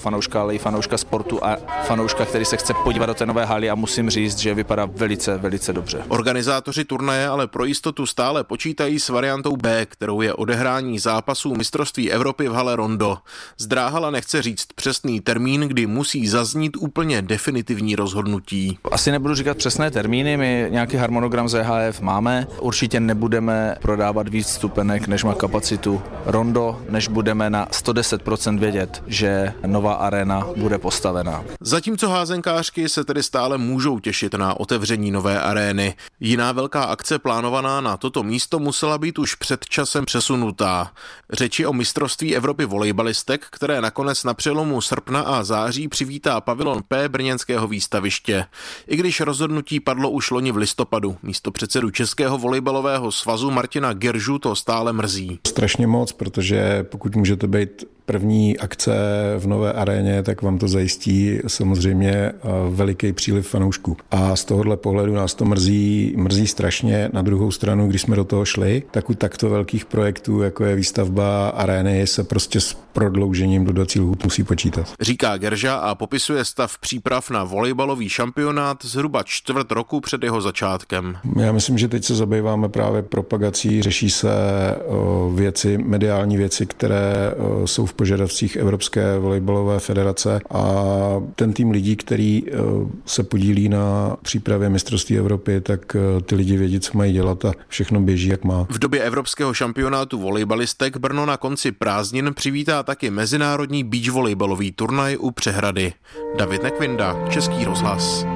fanouška, ale i fanouška sportu a fanouška, který se chce podívat do té nové haly a musím říct, že vypadá velice, velice dobře. Organizátoři turnaje ale pro jistotu stále počítají s variantou B, kterou je odehrání zápasů mistrovství Evropy v hale Rondo. Zdráhala nechce říct přesný termín, kdy musí zaznít úplně definitivní rozhodnutí. Asi nebudu říkat přesné termíny, my nějaký harmonogram z EHF máme. Určitě nebudeme prodávat víc vstupenek, než má kapacitu Rondo, než budeme na 110% vědět, že nová aréna bude postavená. Zatímco házenkářky se tedy stále můžou těšit na otevření nové arény. Jiná velká akce plánovaná na toto místo musela být už před časem přesunutá. Řeči o mistrovství Evropy volejbalistek, které nakonec na přelomu srpna a září přivítá pavilon P brněnského výstaviště. I když rozhodnutí padlo už loni v listopadu, místopředsedu Českého volejbalového svazu Martina Giržu to stále mrzí. Strašně moc, protože pokud můžete být první akce v nové aréně, tak vám to zajistí samozřejmě veliký příliv fanoušků. A z tohohle pohledu nás to mrzí strašně. Na druhou stranu, když jsme do toho šli, tak u takto velkých projektů, jako je výstavba arény, se prostě s prodloužením dodací lhůt musí počítat. Říká Gerža a popisuje stav příprav na volejbalový šampionát zhruba čtvrt roku před jeho začátkem. Já myslím, že teď se zabýváme právě propagací, řeší se věci, mediální věci, které jsou v požadavcích Evropské volejbalové federace a ten tým lidí, který se podílí na přípravě mistrovství Evropy, tak ty lidi vědí, co mají dělat a všechno běží, jak má. V době evropského šampionátu volejbalistek Brno na konci prázdnin přivítá taky mezinárodní beach volejbalový turnaj u Přehrady. David Nekvinda, Český rozhlas.